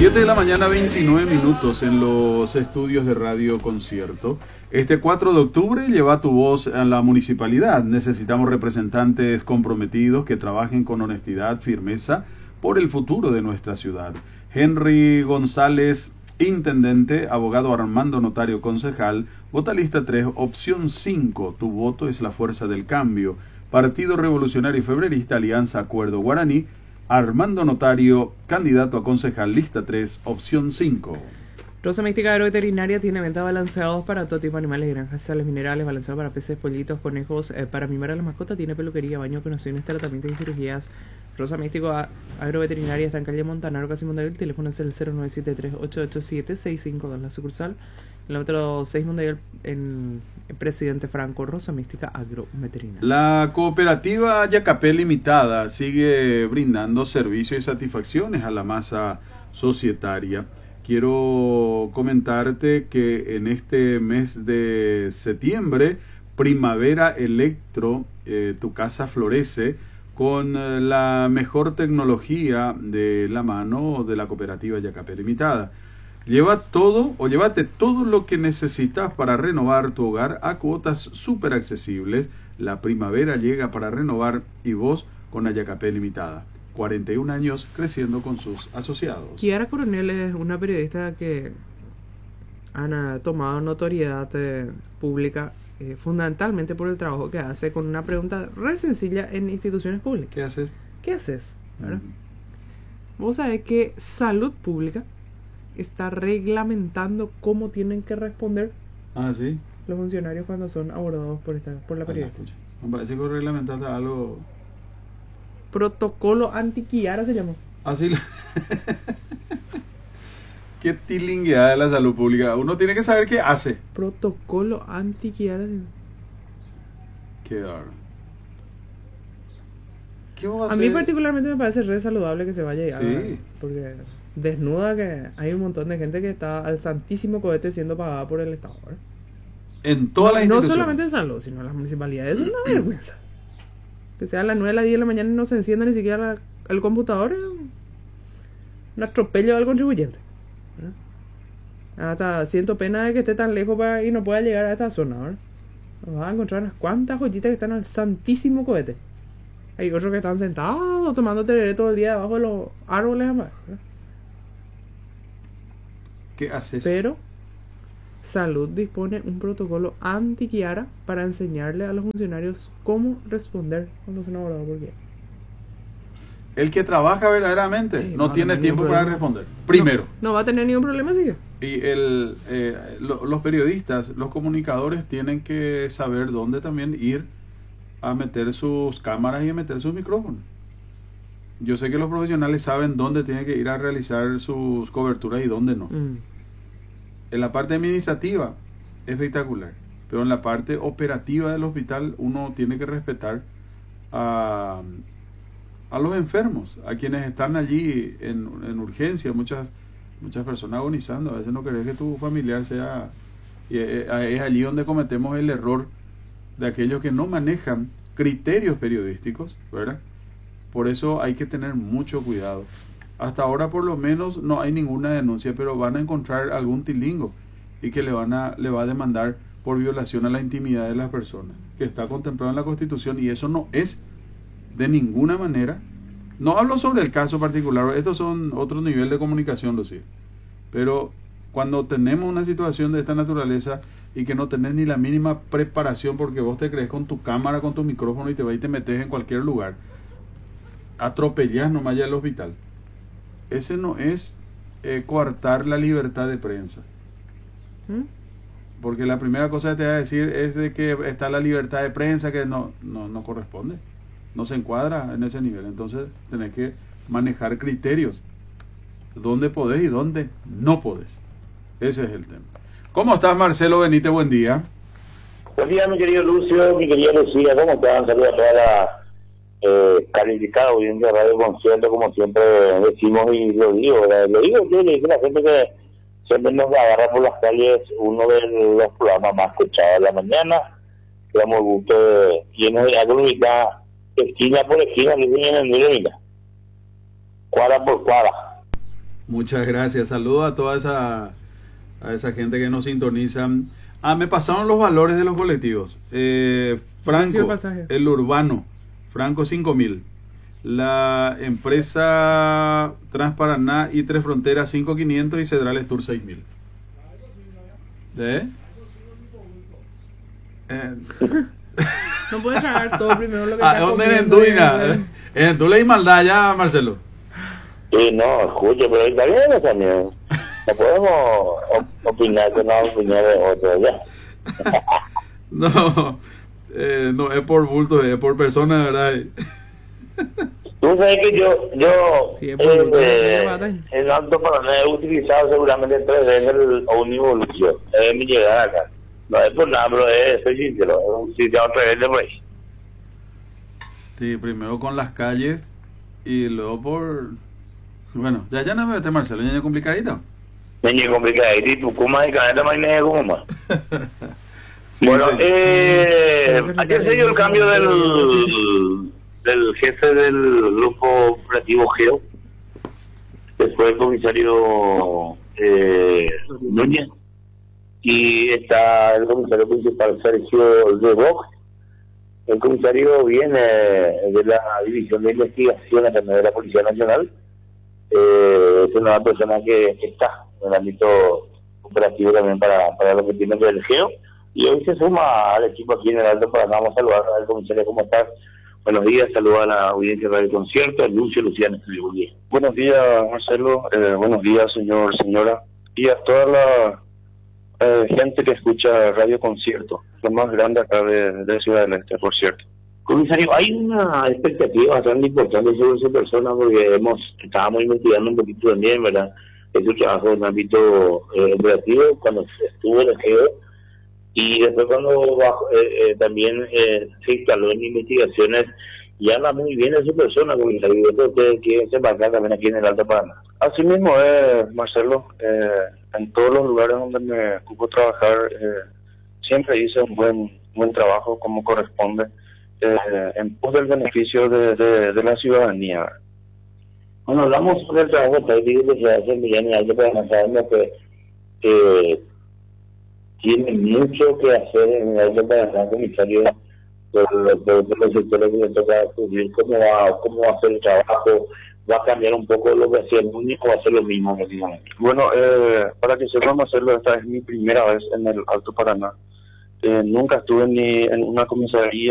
7 de la mañana, 29 minutos en los estudios de Radio Concierto. Este 4 de octubre lleva tu voz a la municipalidad. Necesitamos representantes comprometidos que trabajen con honestidad, firmeza por el futuro de nuestra ciudad. Henry González, intendente, abogado Armando Notario, concejal, vota lista 3, opción 5, tu voto es la fuerza del cambio. Partido Revolucionario Febrerista, Alianza Acuerdo Guaraní, Armando Notario, candidato a concejal, lista 3, opción 5. Rosa Mística Agroveterinaria tiene venta balanceados para todo tipo de animales de granjas, sales minerales, balanceados para peces, pollitos, conejos, para mimar a las mascotas, tiene peluquería, baño, curaciones, tratamientos y cirugías. Rosa Mística Agroveterinaria está en calle Montanaro, casi Montevideo, el teléfono es el 0973-887-652, la sucursal. El otro 6 Montevideo, en Presidente Franco, Rosa Mística Agroveterinaria. La cooperativa Yacapé Limitada sigue brindando servicios y satisfacciones a la masa societaria. Quiero comentarte que en este mes de septiembre, Primavera Electro, tu casa florece con la mejor tecnología de la mano de la cooperativa Yacapé Limitada. Lleva todo o llévate todo lo que necesitas para renovar tu hogar a cuotas súper accesibles. La primavera llega para renovar y vos con Yacapé Limitada. 41 años creciendo con sus asociados. Kiara Coronel es una periodista que ha tomado notoriedad pública fundamentalmente por el trabajo que hace con una pregunta re sencilla en instituciones públicas. ¿Qué haces? ¿Qué haces? ¿Verdad? Vos sabés que Salud Pública está reglamentando cómo tienen que responder ¿Sí? los funcionarios cuando son abordados por la periodista. Me parece que reglamentaste algo. Protocolo anti-Kiara se llamó. Así. Qué tilingueada de la salud pública. Uno tiene que saber qué hace. Protocolo anti-Kiara. Qué raro. ¿Qué vamos a A hacer? mí particularmente me parece re saludable que se vaya. Sí. Porque desnuda que hay un montón de gente que está al santísimo cohete siendo pagada por el Estado, ¿verdad? En todas las No instituciones. solamente en salud, sino en las municipalidades. Es una vergüenza. Que sea a las 9 a las 10 de la mañana y no se encienda ni siquiera el computador. Es un atropello al contribuyente, ¿verdad? Hasta siento pena de que esté tan lejos y no pueda llegar a esta zona, ¿verdad? Vas a encontrar unas cuantas joyitas que están al santísimo cohete. Hay otros que están sentados tomando tereré todo el día debajo de los árboles, ¿verdad? ¿Qué haces? Pero Salud dispone un protocolo anti-Kiara para enseñarle a los funcionarios cómo responder cuando son abordados por Kiara. El que trabaja verdaderamente Sí, no tiene tiempo para problema. responder. Primero. No va a tener ningún problema, sí. Y los periodistas, los comunicadores tienen que saber dónde también ir a meter sus cámaras y a meter sus micrófonos. Yo sé que los profesionales saben dónde tienen que ir a realizar sus coberturas y dónde no. En la parte administrativa, espectacular. Pero en la parte operativa del hospital, uno tiene que respetar a los enfermos, a quienes están allí en urgencia, muchas personas agonizando. A veces no querés que tu familiar sea... es allí donde cometemos el error de aquellos que no manejan criterios periodísticos, ¿verdad? Por eso hay que tener mucho cuidado. Hasta ahora por lo menos no hay ninguna denuncia, pero van a encontrar algún tilingo y que le va a demandar por violación a la intimidad de las personas, que está contemplado en la Constitución, y eso no es de ninguna manera. No hablo sobre el caso particular, estos son otro nivel de comunicación, Lucía. Pero cuando tenemos una situación de esta naturaleza y que no tenés ni la mínima preparación porque vos te crees con tu cámara, con tu micrófono y te vas y te metes en cualquier lugar, atropellás nomás ya el hospital. Ese no es coartar la libertad de prensa. Porque la primera cosa que te va a decir es de que está la libertad de prensa, que no corresponde. No se encuadra en ese nivel. Entonces tenés que manejar criterios. Dónde podés y dónde no podés. Ese es el tema. ¿Cómo estás, Marcelo Benítez? Buen día. Buen día, mi querido Lucio, mi querida Lucía. ¿Cómo están? Saludos a toda la calificada audiencia de Radio Concierto, como siempre decimos y lo digo, ¿verdad? Lo digo yo, le digo a la gente que siempre nos agarra por las calles uno de los programas más escuchados de la mañana. Damos el gusto de quienes de la esquina por esquina, le dicen en el mira, cuadra por cuadra. Muchas gracias. Saludos a toda esa gente que nos sintonizan. Me pasaron los valores de los colectivos. Franco, el urbano, Franco 5.000. La empresa Transparaná y Tres Fronteras 5.500 y Cedrales Tour 6.000. No puedes tragar todo primero lo que ¿Dónde en Duina? En Tula y Maldá ya, Marcelo. Sí, no, escuche, pero está bien también. No podemos opinar que no opinar de otro, ya. No es por bulto, es por persona, ¿verdad? Tú sabes que yo sí, el Alto Paraná he utilizado seguramente 3 veces el ómnibus Lucio. Es mi llegada acá. No es por nada, pero soy sincero. He utilizado 3 veces por ahí. Sí, primero con las calles y luego por... Bueno, ya no me mete Marcelo, ya es complicadito. Ya es complicadito y tu cuma de cadena más es como más. Sí, bueno, sí. ayer se dio el cambio del jefe del grupo operativo GEO, que fue el comisario Núñez, y está el comisario principal Sergio de Vox. El comisario viene de la División de Investigación también de la Policía Nacional. Es una persona que está en el ámbito operativo también para lo que tiene que ver el GEO, y hoy se suma al equipo aquí en el Alto Paraná. Vamos a saludar al comisario. ¿Cómo estás? Buenos días, saludos a la audiencia del concierto, Luciano. Buenos días, Marcelo, buenos días, señora, y a toda la gente que escucha Radio Concierto, lo más grande acá de Ciudad del Este, por cierto. Comisario, hay una expectativa bastante importante sobre su persona, porque estábamos investigando un poquito también, ¿verdad?, de su trabajo en el ámbito operativo, cuando estuvo en el GEO, y después cuando también se instaló en investigaciones, y habla muy bien de su persona, comisario. Y eso usted quiere embarcar también aquí en el Alto Paraná. Así mismo es, Marcelo, en todos los lugares donde me ocupo trabajar, siempre hice un buen trabajo como corresponde, en pos del beneficio de la ciudadanía. Bueno, hablamos sobre el trabajo técnico que se hace en Villani Alto Paraná. Sabemos que tiene mucho que hacer en el Alto Paraná, comisario, por los sectores que le toca cubrir. ¿Cómo va a hacer el trabajo? ¿Va a cambiar un poco lo que hacía el único o va a hacer lo mismo prácticamente? Bueno, para que sepamos hacerlo, esta es mi primera vez en el Alto Paraná. Nunca estuve ni en una comisaría